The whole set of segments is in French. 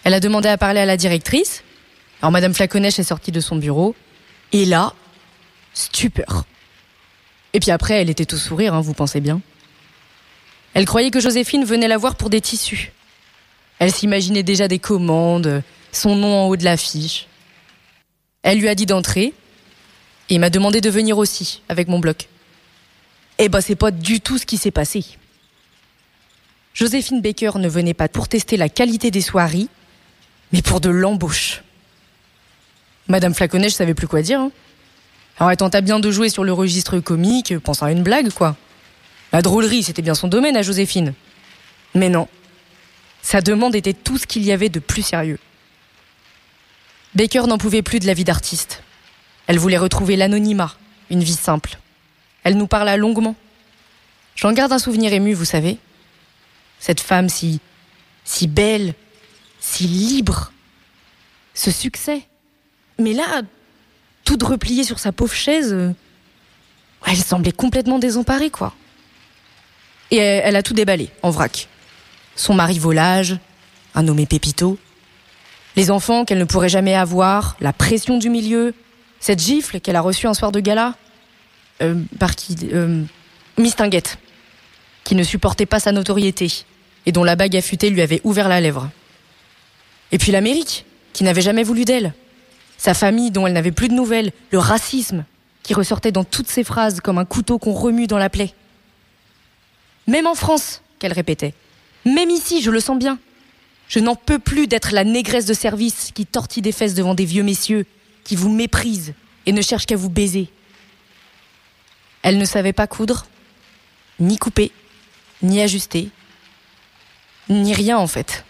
Elle a demandé à parler à la directrice. Alors Madame Flaconèche est sortie de son bureau. Et là, stupeur. Et puis après, elle était tout sourire, vous pensez bien. Elle croyait que Joséphine venait la voir pour des tissus. Elle s'imaginait déjà des commandes, son nom en haut de l'affiche. Elle lui a dit d'entrer et m'a demandé de venir aussi, avec mon bloc. C'est pas du tout ce qui s'est passé. Joséphine Baker ne venait pas pour tester la qualité des soieries, mais pour de l'embauche. Madame Flaconèche savait plus quoi dire. Alors elle tenta bien de jouer sur le registre comique, pensant à une blague, quoi. La drôlerie, c'était bien son domaine à Joséphine. Mais non. Sa demande était tout ce qu'il y avait de plus sérieux. Baker n'en pouvait plus de la vie d'artiste. Elle voulait retrouver l'anonymat, une vie simple. Elle nous parla longuement. J'en garde un souvenir ému, vous savez. Cette femme si belle, si libre. Ce succès. Mais là, toute repliée sur sa pauvre chaise, elle semblait complètement désemparée, quoi. Et elle a tout déballé, en vrac. Son mari volage, un nommé Pépito, les enfants qu'elle ne pourrait jamais avoir, la pression du milieu, cette gifle qu'elle a reçue un soir de gala. Par qui Miss Tinguette, qui ne supportait pas sa notoriété et dont la bague affûtée lui avait ouvert la lèvre. Et puis l'Amérique, qui n'avait jamais voulu d'elle. Sa famille dont elle n'avait plus de nouvelles, le racisme qui ressortait dans toutes ses phrases comme un couteau qu'on remue dans la plaie. Même en France, qu'elle répétait. Même ici, je le sens bien. Je n'en peux plus d'être la négresse de service qui tortille des fesses devant des vieux messieurs qui vous méprisent et ne cherchent qu'à vous baiser. Elle ne savait pas coudre, ni couper, ni ajuster, ni rien en fait.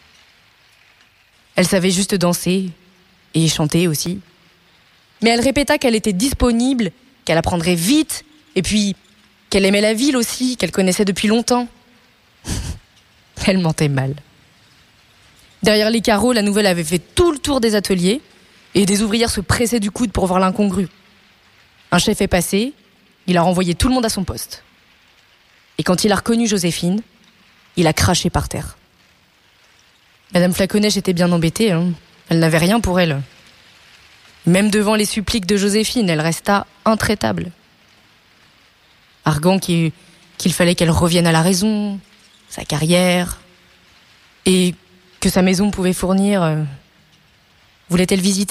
Elle savait juste danser et chanter aussi. Mais elle répéta qu'elle était disponible, qu'elle apprendrait vite, et puis qu'elle aimait la ville aussi, qu'elle connaissait depuis longtemps. Elle mentait mal. Derrière les carreaux, la nouvelle avait fait tout le tour des ateliers, et des ouvrières se pressaient du coude pour voir l'incongru. Un chef est passé. Il a renvoyé tout le monde à son poste. Et quand il a reconnu Joséphine, il a craché par terre. Madame Flaconèche était bien embêtée. Elle n'avait rien pour elle. Même devant les suppliques de Joséphine, elle resta intraitable. Arguant qu'il fallait qu'elle revienne à la raison, sa carrière, et que sa maison pouvait fournir. Voulait-elle visiter ?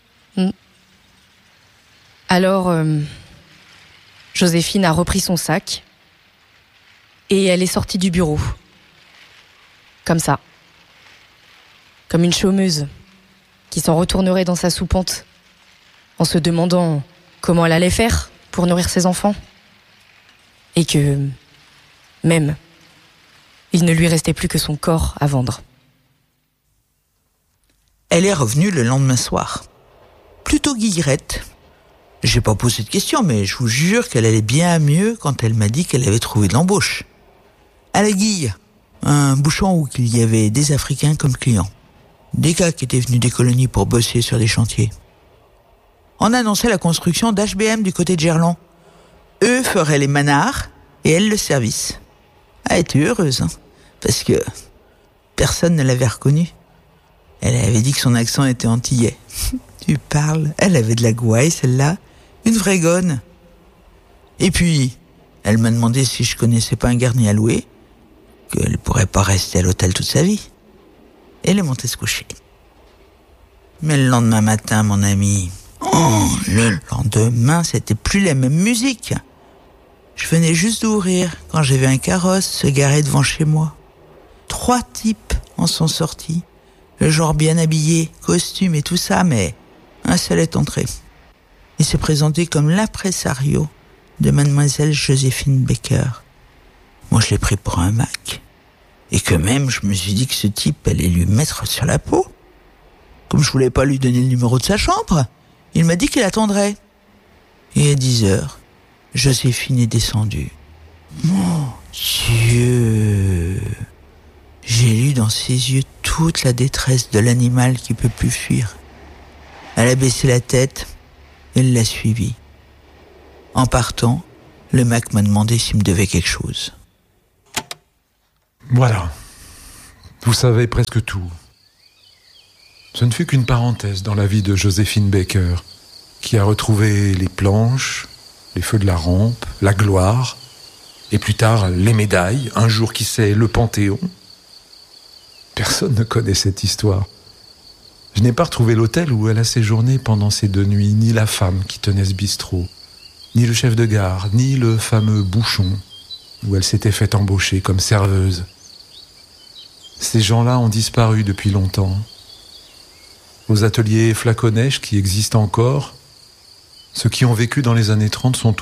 Alors... Joséphine a repris son sac et elle est sortie du bureau. Comme ça. Comme une chômeuse qui s'en retournerait dans sa soupente en se demandant comment elle allait faire pour nourrir ses enfants. Et que, même, il ne lui restait plus que son corps à vendre. Elle est revenue le lendemain soir. Plutôt guillerette. J'ai pas posé de question, mais je vous jure qu'elle allait bien mieux quand elle m'a dit qu'elle avait trouvé de l'embauche. À la Guille, un bouchon où il y avait des Africains comme clients. Des gars qui étaient venus des colonies pour bosser sur des chantiers. On annonçait la construction d'HBM du côté de Gerland. Eux feraient les manards et elle le service. Elle était heureuse, parce que personne ne l'avait reconnue. Elle avait dit que son accent était antillais. Tu parles, elle avait de la gouaille, celle-là. Une vraie gonne. Et puis, elle m'a demandé si je connaissais pas un garni à louer, qu'elle pourrait pas rester à l'hôtel toute sa vie. Et elle est montée se coucher. Mais le lendemain matin, mon ami, le lendemain, c'était plus la même musique. Je venais juste d'ouvrir quand j'ai vu un carrosse se garer devant chez moi. 3 types en sont sortis. Le genre bien habillé, costume et tout ça, mais un seul est entré. Il s'est présenté comme l'impresario de mademoiselle Joséphine Baker. Moi, je l'ai pris pour un Mac. Et que même, je me suis dit que ce type allait lui mettre sur la peau. Comme je voulais pas lui donner le numéro de sa chambre, il m'a dit qu'il attendrait. Et à 10h, Joséphine est descendue. Mon Dieu! J'ai lu dans ses yeux toute la détresse de l'animal qui peut plus fuir. Elle a baissé la tête, elle l'a suivi. En partant, le Mac m'a demandé s'il me devait quelque chose. Voilà. Vous savez presque tout. Ce ne fut qu'une parenthèse dans la vie de Joséphine Baker, qui a retrouvé les planches, les feux de la rampe, la gloire, et plus tard les médailles, un jour qui sait, le Panthéon. Personne ne connaît cette histoire. Je n'ai pas retrouvé l'hôtel où elle a séjourné pendant ces 2 nuits, ni la femme qui tenait ce bistrot, ni le chef de gare, ni le fameux bouchon où elle s'était fait embaucher comme serveuse. Ces gens-là ont disparu depuis longtemps. Aux ateliers Flaconèche qui existent encore, ceux qui ont vécu dans les années 30 sont